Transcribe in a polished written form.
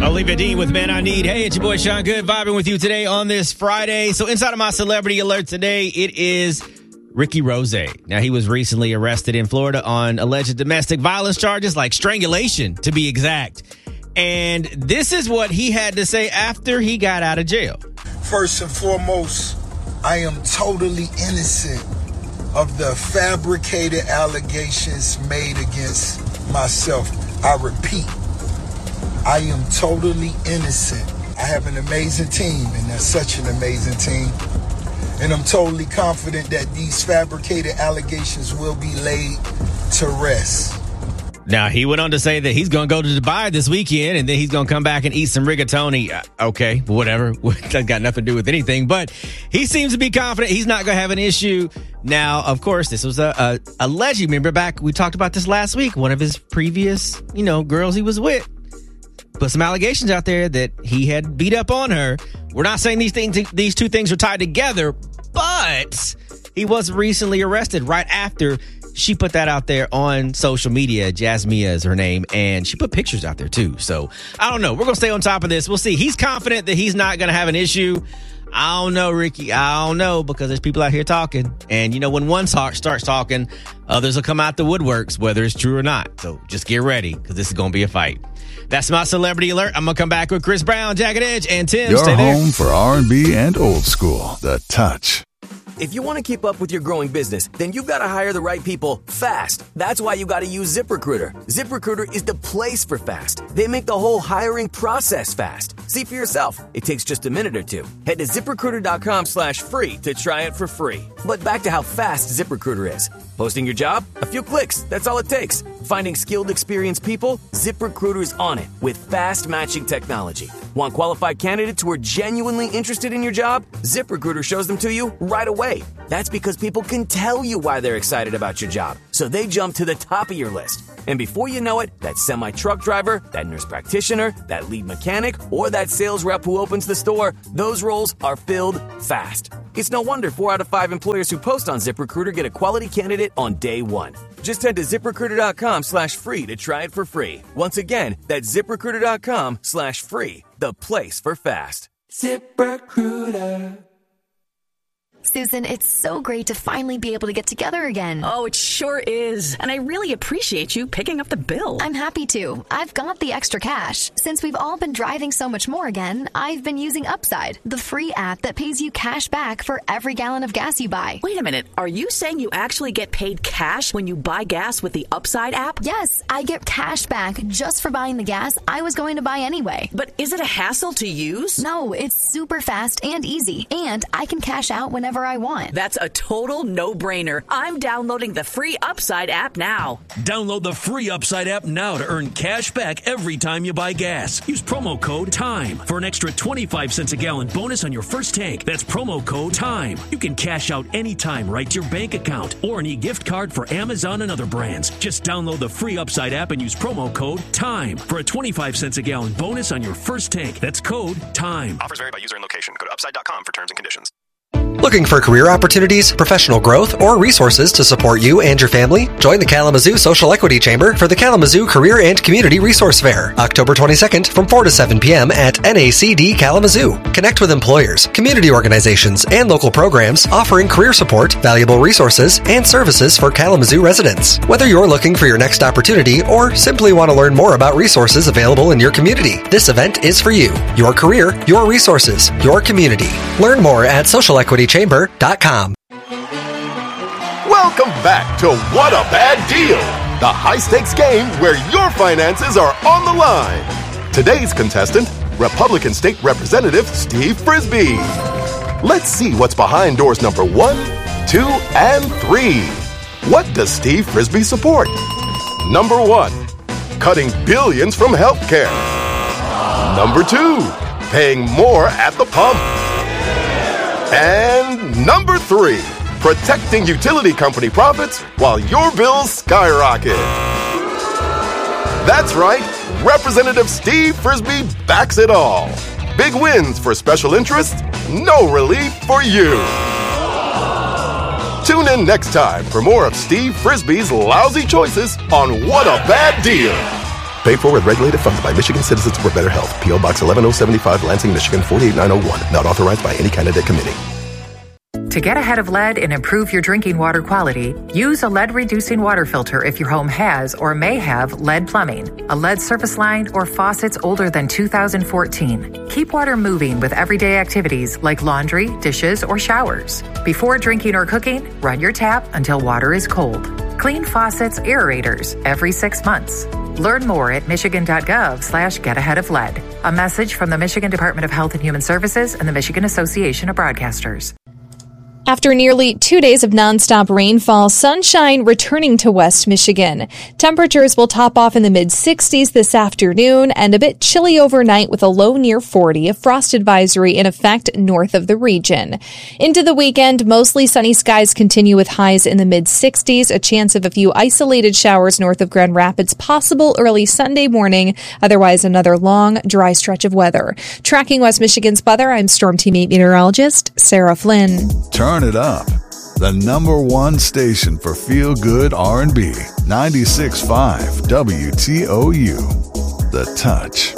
Olivia Dean with Man I Need. Hey, it's your boy Sean Good vibing with you today on this Friday. So inside of my celebrity alert today, it is Ricky Rose. Now, he was recently arrested in Florida on alleged domestic violence charges, like strangulation to be exact. And this is what he had to say after he got out of jail. First and foremost, I am totally innocent of the fabricated allegations made against myself. I repeat, I am totally innocent. I have an amazing team, and that's such an amazing team. And I'm totally confident that these fabricated allegations will be laid to rest. Now, he went on to say that he's going to go to Dubai this weekend, and then he's going to come back and eat some rigatoni. Okay, whatever. That's got nothing to do with anything. But he seems to be confident he's not going to have an issue. Now, of course, this was a alleged. Remember back, we talked about this last week. One of his previous, girls he was with put some allegations out there that he had beat up on her. We're not saying these two things are tied together, but he was recently arrested right after she put that out there on social media. Jasmia is her name, and she put pictures out there too. So I don't know. We're going to stay on top of this. We'll see. He's confident that he's not going to have an issue. I don't know, Ricky. I don't know, because there's people out here talking. And, when one starts talking, others will come out the woodworks, whether it's true or not. So just get ready, because this is going to be a fight. That's my celebrity alert. I'm going to come back with Chris Brown, Jagged Edge, and Tim. Your Stay there. home for R&B and old school. The Touch. If you want to keep up with your growing business, then you've got to hire the right people fast. That's why you got to use ZipRecruiter. ZipRecruiter is the place for fast. They make the whole hiring process fast. See for yourself. It takes just a minute or two. Head to ZipRecruiter.com/free to try it for free. But back to how fast ZipRecruiter is. Posting your job? A few clicks. That's all it takes. Finding skilled, experienced people? ZipRecruiter's on it with fast matching technology. Want qualified candidates who are genuinely interested in your job? ZipRecruiter shows them to you right away. That's because people can tell you why they're excited about your job, so they jump to the top of your list. And before you know it, that semi-truck driver, that nurse practitioner, that lead mechanic, or that sales rep who opens the store, those roles are filled fast. It's no wonder 4 out of 5 employers who post on ZipRecruiter get a quality candidate on day one. Just head to ZipRecruiter.com/free to try it for free. Once again, that's ZipRecruiter.com/free, the place for fast. ZipRecruiter. Susan, it's so great to finally be able to get together again. Oh, it sure is. And I really appreciate you picking up the bill. I'm happy to. I've got the extra cash. Since we've all been driving so much more again, I've been using Upside, the free app that pays you cash back for every gallon of gas you buy. Wait a minute. Are you saying you actually get paid cash when you buy gas with the Upside app? Yes, I get cash back just for buying the gas I was going to buy anyway. But is it a hassle to use? No, it's super fast and easy. And I can cash out whenever I want. That's a total no-brainer. I'm downloading the free Upside app now. Download the free Upside app now to earn cash back every time you buy gas. Use promo code TIME for an extra 25 cents a gallon bonus on your first tank. That's promo code TIME. You can cash out anytime right to your bank account or an e-gift card for Amazon and other brands. Just download the free Upside app and use promo code TIME for a 25 cents a gallon bonus on your first tank. That's code TIME. Offers vary by user and location. Go to upside.com for terms and conditions. Looking for career opportunities, professional growth, or resources to support you and your family? Join the Kalamazoo Social Equity Chamber for the Kalamazoo Career and Community Resource Fair, October 22nd from 4 to 7 p.m. at NACD Kalamazoo. Connect with employers, community organizations, and local programs offering career support, valuable resources, and services for Kalamazoo residents. Whether you're looking for your next opportunity or simply want to learn more about resources available in your community, this event is for you. Your career, your resources, your community. Learn more at socialequitychamber.com. Welcome back to What a Bad Deal, the high-stakes game where your finances are on the line. Today's contestant, Republican State Representative Steve Frisbee. Let's see what's behind doors number 1, 2, and 3. What does Steve Frisbee support? Number 1, cutting billions from healthcare. Number 2, paying more at the pump. And number 3, protecting utility company profits while your bills skyrocket. That's right, Representative Steve Frisbee backs it all. Big wins for special interests, no relief for you. Tune in next time for more of Steve Frisbee's lousy choices on What a Bad Deal. Paid for with regulated funds by Michigan Citizens for Better Health. P.O. Box 11075, Lansing, Michigan 48901. Not authorized by any candidate committee. To get ahead of lead and improve your drinking water quality, use a lead-reducing water filter if your home has or may have lead plumbing, a lead service line, or faucets older than 2014. Keep water moving with everyday activities like laundry, dishes, or showers. Before drinking or cooking, run your tap until water is cold. Clean faucets, aerators every 6 months. Learn more at michigan.gov/getaheadoflead. A message from the Michigan Department of Health and Human Services and the Michigan Association of Broadcasters. After nearly 2 days of nonstop rainfall, sunshine returning to West Michigan. Temperatures will top off in the mid-60s this afternoon and a bit chilly overnight with a low near 40, a frost advisory in effect north of the region. Into the weekend, mostly sunny skies continue with highs in the mid-60s, a chance of a few isolated showers north of Grand Rapids possible early Sunday morning, otherwise another long, dry stretch of weather. Tracking West Michigan's weather, I'm Storm Team 8 meteorologist Sarah Flynn. Turn it up. The number one station for feel-good R&B. 96.5 WTOU. The Touch.